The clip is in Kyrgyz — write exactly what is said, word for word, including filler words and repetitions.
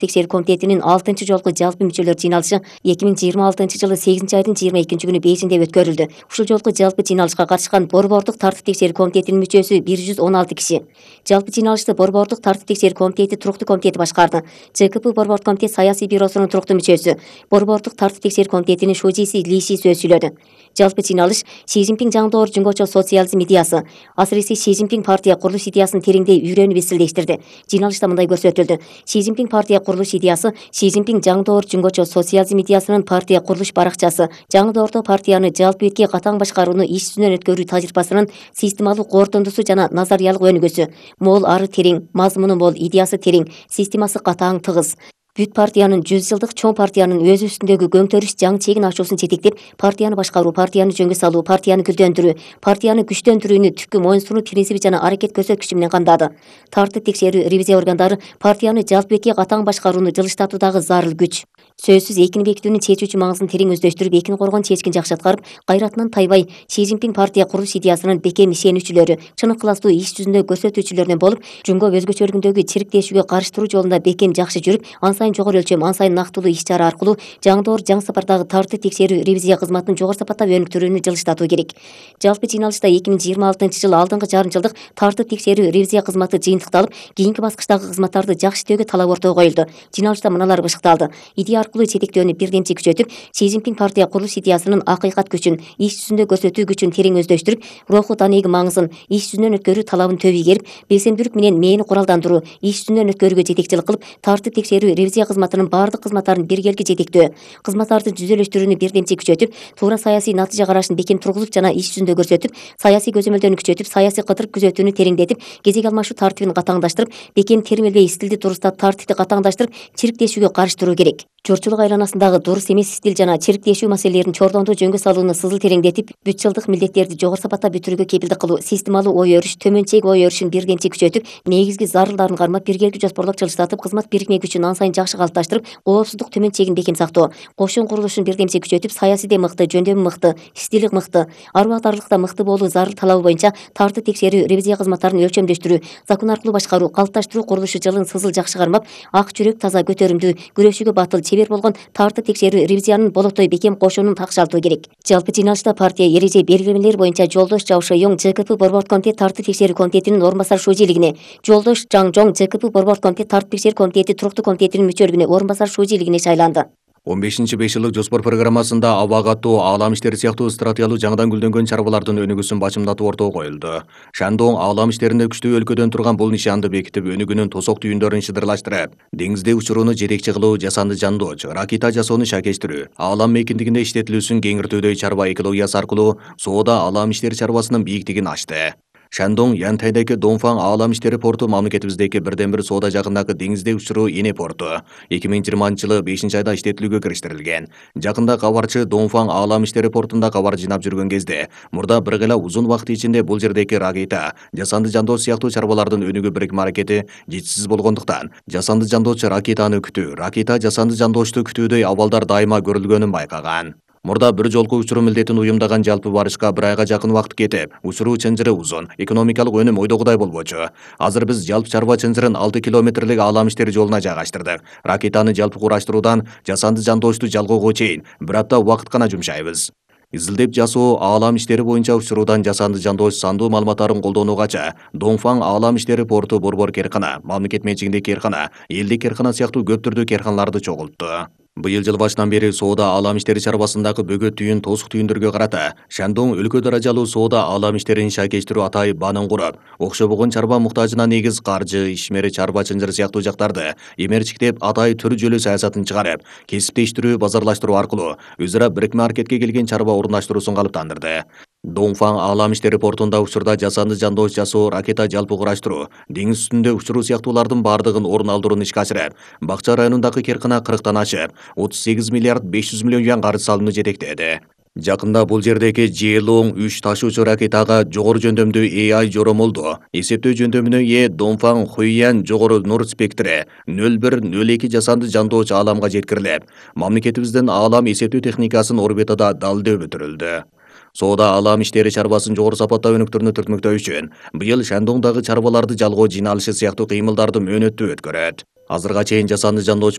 текшерүү комитетинин алтынчы жолку жалпы мүчөлөр жыйналышы эки миң жыйырма алтынчы жылы сегизинчи айдын жыйырма экинчи күнү Бейжиңде өткөрүлдү. Ушул жолку жалпы жыйналышка катышкан Борбордук тартип текшерүү комитетинин мүчөсү бир жүз он алты киши. Жалпы жыйналышты Борбордук тартип текшерүү комитети туруктуу комитети башкарды. ЖКП Борбордук комитет саясий бюросунун туруктуу мүчөсү, Борбордук тартип текшерүү комитетинин шужиси Ли Ши сөз сүйлөдү. Жалпы жыйналыш Си Цзиньпин жаңдоор жөнгөчө социализм идеясы, асыресе Си Цзиньпин партия курулуш идеясын тереңдей үйрөнүп изилдештирди. Жыйналышта мындай көрсөтүлдү. Си Цзиньпин партия курулуш идеясы Си Цзиньпин жаңдоор жөнгөчө социализм идеясынын партия курулуш баракчасы, жаңы доордо партияны жалпы бетке катаң башкарууну иш жүзүнөн өткөрүү тажрыйбасынын системалык кортундусу жана назариялык өнүгүүсү. Мол ары терең, мазмуну мол, идеясы терең, системасы катаң тыгыз. Бүт партиянын жүз жылдык чоң партиянын өзү үстүндөгү көңтөрүш жаңы чегин ачуусун жетектеп, партияны башкаруу, партияны жөнгө салуу, партияны гүлдөндүрүү, партияны күчтөндүрүүнү түпкү моюнсунуу принципи жана аракет көрсөткүчү менен камдады. Тартип текшерүү ревизия органдары партияны жалпы бетке катаң башкарууну жылыштатуудагы зарыл күч. Сөзсүз экини бекитүүнүн чечүүчү маңызын терең өздөштүрүп, экини коргон чечкин жакшы аткарып, кайратынан тайбай Си Цзиньпин партия курулуш идеясынын бекем ишенүүчүлөрү, чын ыкыластуу иш жүзүндө көрсөтүүчүлөрүнөн болуп, жумго өзгөчөлүгүндөгү чириктешүүгө карыштыруу жолунда бекем жакшы жүрүп, ан сайын жогору өлчөм, ан сайын нактылуу иш чара аркылуу жаңдоор жаңы сапардагы тартип текшерүү ревизия кызматын жогору сапаттап өнүктүрүүнү жылыштатуу керек. Жалпы жыйналышта эки миң жыйырма алтынчы жылы алдыңкы жарым жылдык тартип текшерүү ревизия кызматы жыйынтыкталып, кийинки баскычтагы кызматтарды жакшы иштөөгө талап ортого коюлду. Жыйналышта мыналар бышыкталды. Идея аркылуу жетектөөнү бирдемчи күчөтүп, Си Цзиньпин партия курулуш идеясынын акыйкат күчүн, иш жүзүндө көрсөтүү күчүн терең өздөштүрүп, руху данеги маңызын, иш жүзүнөн өткөрүү талабын төбүй керип, белсендүүлүк менен мээни куралдандыруу, иш жүзүнөн өткөрүүгө жетекчилик кылып, тартип текшерүү ревизия кызматынын бардык кызматтарын биргелги жетектөө, кызматтарды жүзөлөштүрүүнү бирдемчи күчөтүп, туура саясий натыйжа карашын бекем тургузуп жана иш жүзүндө көрсөтүп, саясий көзөмөлдөрүнү күчөтүп, саясий кыдырып күзөтүүнү тереңдетип, кезек алмашуу тартибин катаңдаштырып, бекем термелбей стилди дурустап, тартипти катаңдаштырып, чириктешүүгө карыштыруу керек. Журчулук айланасындагы дурус эмес стиль жана чириктешүү маселелерин чордондуу жөнгө салууну сызыл тереңдетип, бүт жылдык милдеттерди жогору сапатта бүтүрүүгө кепилдик кылуу, системалуу ой өрүш, төмөнчеги ой өрүшүн бирдемчи күчөтүп, негизги зарылдарын кармап, биргелги жоспорлоп жылыштатып, кызмат бирикме күчүн ан сайын жакшы калыпташтырып, коопсуздук төмөн чегин бекем сактоо, кошун курулушун бирдемчи күчөтүп, саясийде мыкты, жөндөмү мыкты, стили мыкты, арбаатарлыкта мыкты болуу зарыл талабы боюнча тартип текшерүү ревизия кызматтарын өлчөмдөштүрүү, закон аркылуу башкаруу, калыпташтыруу курулушу жылын сызыл жакшы кармап, ак жүрөк, таза, көтөрүмдүү, күрөшүүгө батыл, чебер болгон тартип текшерүү ревизиянын болотой бекем кошунун такшалтуу керек. Жалпы жыйналышта партия эреже белгилемелери боюнча Жолдош Жао Шойоң ЖКП Борбордук комитет тартип текшерүү комитетинин орун басар шужилигине, Жолдош Жаң Жоң ЖКП Борбордук комитет тартип текшерүү комитети туруктуу комитетинин мүчөлүгүнө орун басар шужилигине шайланды. он бешинчи беш жылдык жоспор программасында аба каттоо, аалам иштери сыяктуу стратегиялуу жаңыдан гүлдөнгөн чарбалардын өнүгүүсүн бачымдатуу ортого коюлду. Шандоң аалам иштеринде күчтүү өлкөдөн турган бул нишанды бекитип, өнүгүүнүн тосок түйүндөрүн шыдырлаштырып, деңизде учурууну жетекчи кылуу, жасанды жандооч, ракета жасоону шакештирүү, аалам мейкиндигинде иштетилүүсүн кеңиртүүдөй чарба экологиясы аркылуу соода аалам иштери чарбасынын бийиктигин ачты. Шандоң Янтайдагы Донфан аалам иштери порту мамлекетибиздеги бирден бир соода жагындагы деңизде учуруу эне порту. эки миң жыйырманчы жылы бешинчи айда иштетилүүгө кириштирилген. Жакында кабарчы Донфан аалам иштери портунда кабар жыйнап жүргөн кезде, мурда бир гана узун убакыт ичинде бул жердеги ракета, жасанды жандооч сыяктуу чарбалардын өнүгүү бирикме аракети жетишсиз болгондуктан, жасанды жандоочу ракетаны күтүү, ракета жасанды жандоочту күтүүдөй абалдар дайыма көрүлгөнүн байкаган. Мурда бир жолку учуруу милдетин уюмдаган жалпы барышка бир айга жакын убакыт кетип, учуруу чынжыры узун, экономикалык өнүм ойдогудай болбочу. Азыр биз жалпы чарба чынжырын алты километрлик аалам иштери жолуна жайгаштырдык. Ракетаны жалпы кураштыруудан жасанды жандоочту жалгоого чейин бир апта убакыт гана жумшайбыз. Изилдеп жасоо аалам иштери боюнча учуруудан жасанды жандооч сандуу маалыматтарын колдонуугача Донфан аалам иштери порту борбор керкана, мамлекет менчигиндеги керкана, элдик керкана сыяктуу көп түрдүү керканаларды чогултту. Быйыл жыл башынан бери соода аалам иштери чарбасындагы бөгөт түйүн, тосук түйүндөргө карата Шандоң өлкө даражалуу соода аалам иштерин шайкештирүү атайып банын куруп, окшобогон чарба муктажына негиз каржы, ишмери, чарба чынжыр сыяктуу жактарды эмерчиктеп атай төр жөлү саясатын чыгарып, кесиптештирүү, базарлаштыруу аркылуу өз ара бирикме аракетке келген чарба орундаштыруусун калыптандырды. Донфан аалам иштери портунда учурда жасанды жандооч жасоо, ракета жалпы кураштыруу, деңиз үстүндө учуруу сыяктуулардын бардыгын орун алдырууну ишке ашырып, Бакча районундагы керкана кырктан ашып, отуз сегиз миллиард беш жүз миллион юан каржы салууну жетектеди. Жакында бул жердеги Жээлоң үч ташуучу ракетага жогору жөндөмдүү A I жоромолду, эсептөө жөндөмүнө ээ Донфан Хуйян жогору нур спектри нөл бир нөл эки жасанды жандооч ааламга жеткирилип, мамлекетибиздин аалам эсептөө техникасын орбитада далдөө бүтүрүлдү. Соода аалам иштери чарбасын жогору сапатта өнүктүрүүнү түртмөктөө үчүн быйыл Шандоңдагы чарбаларды жалгоо жыйналышы сыяктуу кыймылдарды мөөнөттүү өткөрөт. Азырга чейин жасанды жандооч